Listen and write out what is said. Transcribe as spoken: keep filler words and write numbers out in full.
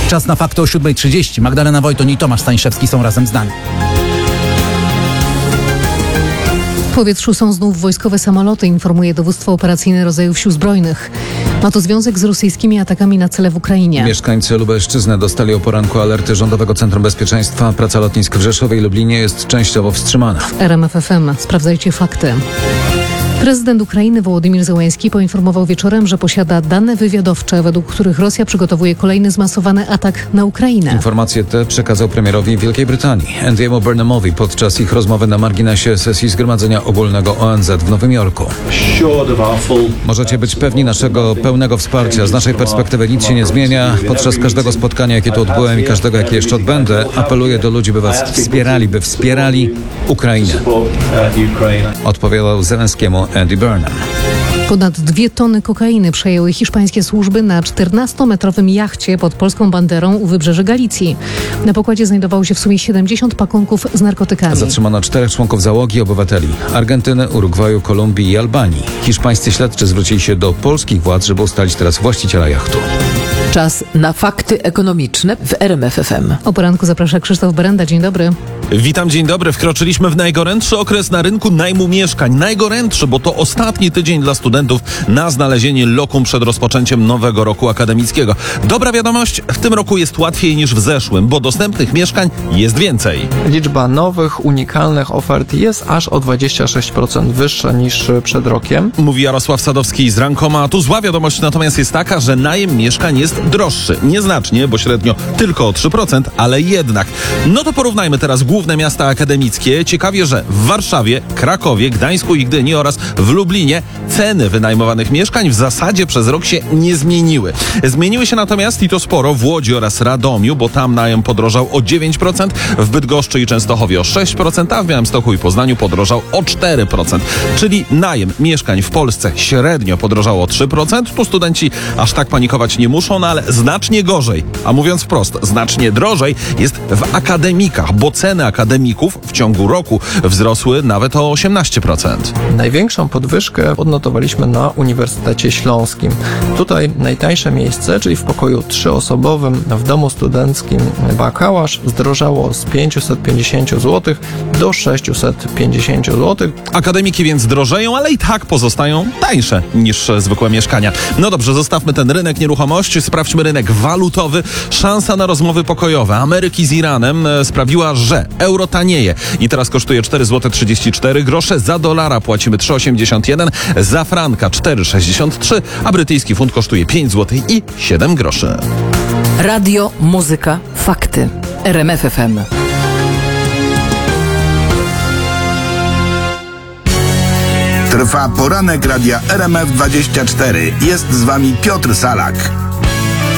Czas na fakty o siódma trzydzieści. Magdalena Wojton i Tomasz Staniszewski są razem z nami. W powietrzu są znów wojskowe samoloty, informuje Dowództwo Operacyjne Rodzajów Sił Zbrojnych. Ma to związek z rosyjskimi atakami na cele w Ukrainie. Mieszkańcy Lubelszczyzny dostali o poranku alerty Rządowego Centrum Bezpieczeństwa. Praca lotnisk w Rzeszowie i Lublinie jest częściowo wstrzymana. W R M F F M sprawdzajcie fakty. Prezydent Ukrainy Wołodymyr Zełenski poinformował wieczorem, że posiada dane wywiadowcze, według których Rosja przygotowuje kolejny zmasowany atak na Ukrainę. Informacje te przekazał premierowi Wielkiej Brytanii, Andy'emu Burnhamowi, podczas ich rozmowy na marginesie sesji Zgromadzenia Ogólnego O N Z w Nowym Jorku. Możecie być pewni naszego pełnego wsparcia. Z naszej perspektywy nic się nie zmienia. Podczas każdego spotkania, jakie tu odbyłem i każdego, jakie jeszcze odbędę, apeluję do ludzi, by was wspierali, by wspierali Ukrainę. Odpowiadał Zełenskiemu Andy Burnham. Ponad dwie tony kokainy przejęły hiszpańskie służby na czternastometrowym jachcie pod polską banderą u wybrzeży Galicji. Na pokładzie znajdowało się w sumie siedemdziesiąt pakunków z narkotykami. Zatrzymano czterech członków załogi, obywateli Argentyny, Urugwaju, Kolumbii i Albanii. Hiszpańscy śledczy zwrócili się do polskich władz, żeby ustalić teraz właściciela jachtu. Czas na fakty ekonomiczne w R M F F M. O poranku zaprasza Krzysztof Berenda. Dzień dobry. Witam, dzień dobry. Wkroczyliśmy w najgorętszy okres na rynku najmu mieszkań. Najgorętszy, bo to ostatni tydzień dla studentów na znalezienie lokum przed rozpoczęciem nowego roku akademickiego. Dobra wiadomość, w tym roku jest łatwiej niż w zeszłym, bo dostępnych mieszkań jest więcej. Liczba nowych, unikalnych ofert jest aż o dwadzieścia sześć procent wyższa niż przed rokiem. Mówi Jarosław Sadowski z Rankomatu. Zła wiadomość natomiast jest taka, że najem mieszkań jest droższy. Nieznacznie, bo średnio tylko o trzy procent, ale jednak. No to porównajmy teraz główne miasta akademickie. Ciekawie, że w Warszawie, Krakowie, Gdańsku i Gdyni oraz w Lublinie ceny wynajmowanych mieszkań w zasadzie przez rok się nie zmieniły. Zmieniły się natomiast i to sporo w Łodzi oraz Radomiu, bo tam najem podrożał o dziewięć procent, w Bydgoszczy i Częstochowie o sześć procent, a w Białymstoku i Poznaniu podrożał o cztery procent. Czyli najem mieszkań w Polsce średnio podrożało o trzy procent. Tu studenci aż tak panikować nie muszą, no ale znacznie gorzej, a mówiąc wprost, znacznie drożej jest w akademikach, bo ceny akademików w ciągu roku wzrosły nawet o osiemnaście procent. Największą podwyżkę odnotowaliśmy na Uniwersytecie Śląskim. Tutaj najtańsze miejsce, czyli w pokoju trzyosobowym w domu studenckim Bakałasz, zdrożało z pięćset pięćdziesiąt złotych do sześćset pięćdziesiąt złotych. Akademiki więc drożeją, ale i tak pozostają tańsze niż zwykłe mieszkania. No dobrze, zostawmy ten rynek nieruchomości, sprawdźmy rynek walutowy. Szansa na rozmowy pokojowe Ameryki z Iranem sprawiła, że euro tanieje i teraz kosztuje cztery złote trzydzieści cztery grosze, za dolara płacimy trzy osiemdziesiąt jeden, za franka cztery sześćdziesiąt trzy, a brytyjski funt kosztuje pięć złotych i siedem groszy. Radio, muzyka, fakty. R M F F M. Trwa poranek radia R M F dwadzieścia cztery. Jest z wami Piotr Salak.